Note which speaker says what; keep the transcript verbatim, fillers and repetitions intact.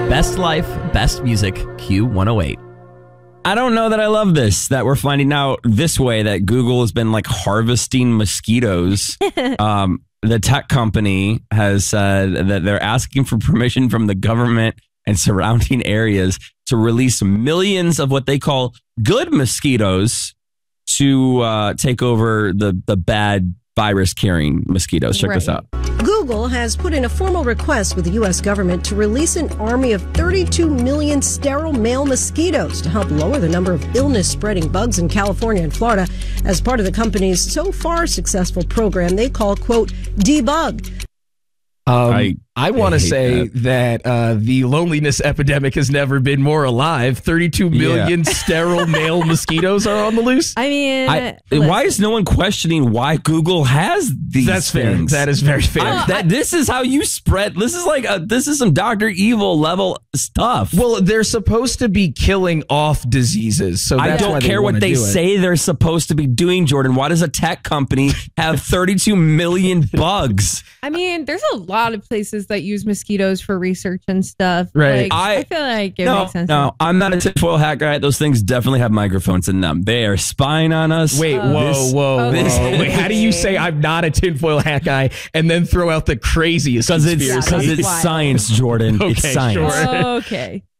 Speaker 1: Best life, best music, Q one oh eight. I don't know that I love this, that we're finding out this way that Google has been like harvesting mosquitoes. um, the tech company has said that they're asking for permission from the government and surrounding areas to release millions of what they call good mosquitoes to uh, take over the, the bad virus-carrying mosquitoes. Check
Speaker 2: Right.
Speaker 1: this out.
Speaker 3: Google has put in a formal request with the U S government to release an army of thirty-two million sterile male mosquitoes to help lower the number of illness-spreading bugs in California and Florida as part of the company's so far successful program they call, quote, Debug.
Speaker 4: Um,
Speaker 1: I-
Speaker 4: I,
Speaker 1: I
Speaker 4: want to
Speaker 1: hate
Speaker 4: say that, uh, the loneliness epidemic has never been more alive. thirty-two million sterile male mosquitoes are on the loose.
Speaker 2: I mean,
Speaker 1: I,
Speaker 2: listen.
Speaker 1: why is no one questioning why Google has these
Speaker 4: That's fair.
Speaker 1: things?
Speaker 4: That is very fair.
Speaker 1: I- that this is how you spread. This is like a, this is some Doctor Evil level stuff.
Speaker 4: Well, they're supposed to be killing off diseases, so
Speaker 1: I
Speaker 4: that's why
Speaker 1: don't
Speaker 4: they
Speaker 1: care what
Speaker 4: wanna
Speaker 1: they
Speaker 4: do it.
Speaker 1: say they're supposed to be doing, Jordan. Why does a tech company have thirty-two million bugs?
Speaker 2: I mean, there's a lot of places that use mosquitoes for research and stuff.
Speaker 4: Right.
Speaker 2: Like, I,
Speaker 1: I-
Speaker 2: feel like it
Speaker 1: No,
Speaker 2: makes sense.
Speaker 1: no, I'm not a tinfoil hat guy. Those things definitely have microphones in them. They are spying on us.
Speaker 4: Wait,
Speaker 2: Uh,
Speaker 4: whoa,
Speaker 1: This-
Speaker 4: whoa,
Speaker 2: this-
Speaker 4: whoa. Wait, how do you say I'm not a tinfoil hat guy and then throw out the craziest
Speaker 1: Because it's,
Speaker 4: conspiracy?
Speaker 2: Yeah,
Speaker 1: because
Speaker 2: that's
Speaker 1: it's
Speaker 2: wild.
Speaker 1: science, Jordan. it's
Speaker 4: Okay,
Speaker 1: science.
Speaker 4: sure.
Speaker 2: Okay.